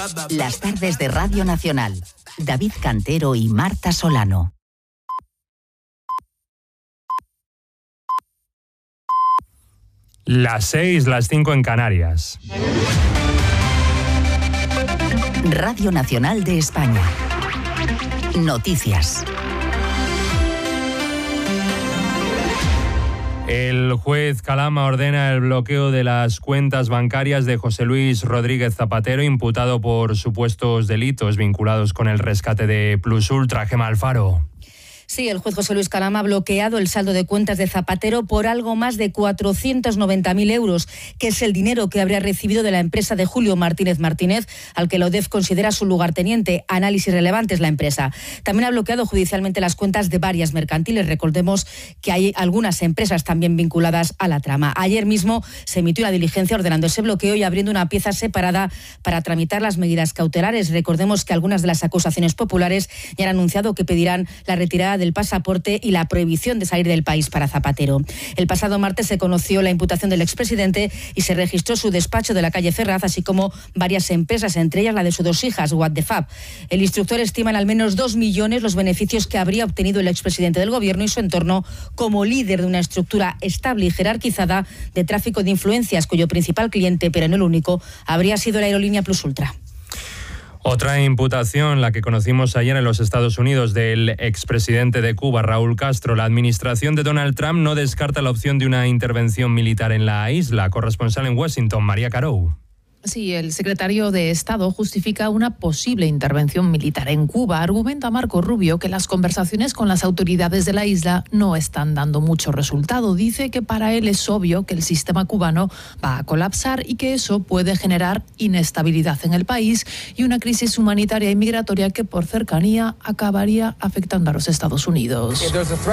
Las tardes de Radio Nacional. David Cantero y Marta Solano. Las 6, las 5 en Canarias. Radio Nacional de España. Noticias. El juez Calama ordena el bloqueo de las cuentas bancarias de José Luis Rodríguez Zapatero, imputado por supuestos delitos vinculados con el rescate de Plus Ultra. Gemma Alfaro. Sí, el juez José Luis Calama ha bloqueado el saldo de cuentas de Zapatero por algo más de 490.000 euros, que es el dinero que habría recibido de la empresa de Julio Martínez Martínez, al que la UDEF considera su lugarteniente. Análisis relevante es la empresa. También ha bloqueado judicialmente las cuentas de varias mercantiles. Recordemos que hay algunas empresas también vinculadas a la trama. Ayer mismo se emitió la diligencia ordenando ese bloqueo y abriendo una pieza separada para tramitar las medidas cautelares. Recordemos que algunas de las acusaciones populares ya han anunciado que pedirán la retirada del pasaporte y la prohibición de salir del país para Zapatero. El pasado martes se conoció la imputación del expresidente y se registró su despacho de la calle Ferraz, así como varias empresas, entre ellas la de sus dos hijas, What the Fab. El instructor estima en al menos 2 millones los beneficios que habría obtenido el expresidente del gobierno y su entorno como líder de una estructura estable y jerarquizada de tráfico de influencias, cuyo principal cliente, pero no el único, habría sido la aerolínea Plus Ultra. Otra imputación, la que conocimos ayer en los Estados Unidos, del expresidente de Cuba, Raúl Castro. La administración de Donald Trump no descarta la opción de una intervención militar en la isla. Corresponsal en Washington, María Carou. Sí, el secretario de Estado justifica una posible intervención militar en Cuba. Argumenta Marco Rubio que las conversaciones con las autoridades de la isla no están dando mucho resultado. Dice que para él es obvio que el sistema cubano va a colapsar y que eso puede generar inestabilidad en el país y una crisis humanitaria y migratoria que por cercanía acabaría afectando a los Estados Unidos.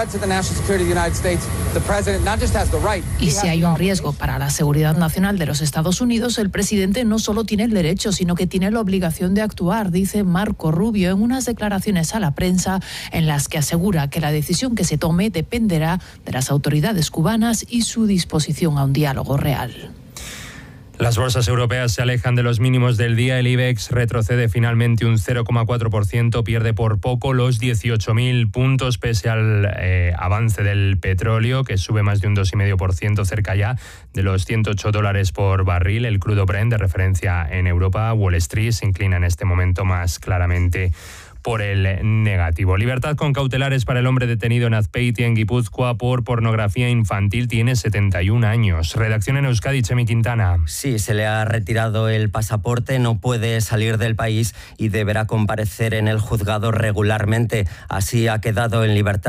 Y si hay un riesgo para la seguridad nacional de los Estados Unidos, el presidente no solo tiene el derecho, sino que tiene la obligación de actuar, dice Marco Rubio en unas declaraciones a la prensa en las que asegura que la decisión que se tome dependerá de las autoridades cubanas y su disposición a un diálogo real. Las bolsas europeas se alejan de los mínimos del día. El IBEX retrocede finalmente un 0,4%, pierde por poco los 18.000 puntos pese al avance del petróleo, que sube más de un 2,5%, cerca ya de los $108 por barril. El crudo Brent, de referencia en Europa, Wall Street, se inclina en este momento más claramente por el negativo. Libertad con cautelares para el hombre detenido en Azpeitia, en Guipúzcoa, por pornografía infantil. Tiene 71 años. Redacción en Euskadi, Chemi Quintana. Sí, se le ha retirado el pasaporte, no puede salir del país y deberá comparecer en el juzgado regularmente. Así ha quedado en libertad